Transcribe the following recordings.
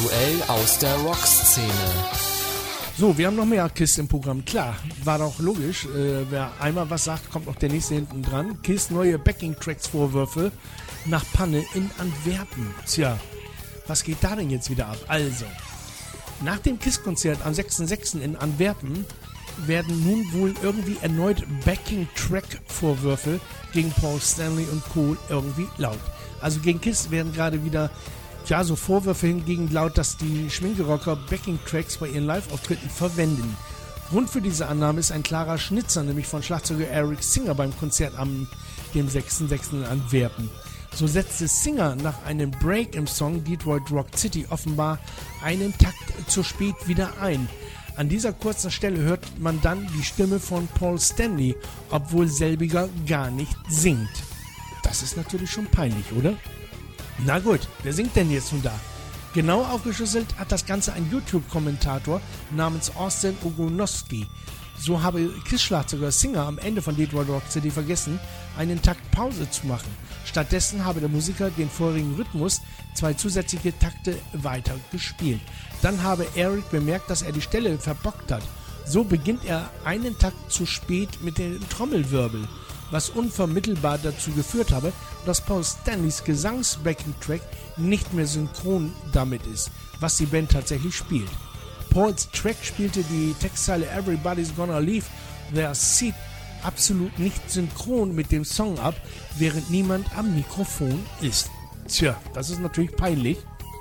Aktuell aus der Rockszene. So, wir haben noch mehr KISS im Programm. Klar, war doch logisch. Wer einmal was sagt, kommt noch der nächste hinten dran. KISS neue Backing-Tracks-Vorwürfe nach Panne in Antwerpen. Tja, was geht da denn jetzt wieder ab? Also, nach dem KISS-Konzert am 6.6. in Antwerpen werden nun wohl irgendwie erneut Backing-Track-Vorwürfe gegen Paul Stanley und Co. irgendwie laut. Also gegen KISS werden gerade wieder so Vorwürfe hingegen laut, dass die Schminkerocker Backing-Tracks bei ihren Live-Auftritten verwenden. Grund für diese Annahme ist ein klarer Schnitzer, nämlich von Schlagzeuger Eric Singer beim Konzert am dem 6.6. in Antwerpen. So setzte Singer nach einem Break im Song Detroit Rock City offenbar einen Takt zu spät wieder ein. An dieser kurzen Stelle hört man dann die Stimme von Paul Stanley, obwohl selbiger gar nicht singt. Das ist natürlich schon peinlich, oder? Na gut, wer singt denn jetzt nun da? Genau aufgeschlüsselt hat das Ganze ein YouTube-Kommentator namens Austin Ogonowski. So habe KISS-Schlagzeuger Singer am Ende von Detroit Rock City vergessen, einen Takt Pause zu machen. Stattdessen habe der Musiker den vorherigen Rhythmus 2 zusätzliche Takte weiter gespielt. Dann habe Eric bemerkt, dass er die Stelle verbockt hat. So beginnt er einen Takt zu spät mit dem Trommelwirbel, was unvermittelbar dazu geführt habe, dass Paul Stanleys Gesangs-Backing-Track nicht mehr synchron damit ist, was die Band tatsächlich spielt. Pauls Track spielte die Textzeile Everybody's Gonna Leave Their Seat absolut nicht synchron mit dem Song ab, während niemand am Mikrofon ist. Tja, das ist natürlich peinlich.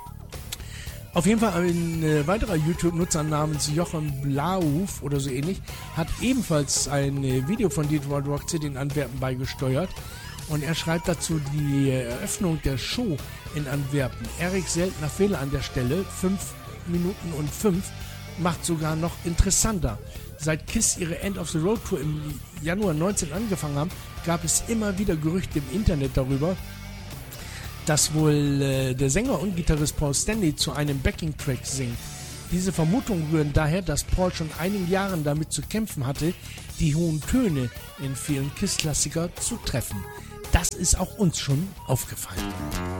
Auf jeden Fall ein weiterer YouTube-Nutzer namens Jochen Blauhof oder so ähnlich hat ebenfalls ein Video von Detroit Rock City in Antwerpen beigesteuert und er schreibt dazu die Eröffnung der Show in Antwerpen. Erik seltener Fehler an der Stelle, 5 Minuten und 5, macht sogar noch interessanter. Seit KISS ihre End of the Road Tour im Januar 19 angefangen haben, gab es immer wieder Gerüchte im Internet darüber, dass wohl der Sänger und Gitarrist Paul Stanley zu einem Backing-Track singt. Diese Vermutungen rühren daher, dass Paul schon einigen Jahren damit zu kämpfen hatte, die hohen Töne in vielen KISS-Klassiker zu treffen. Das ist auch uns schon aufgefallen.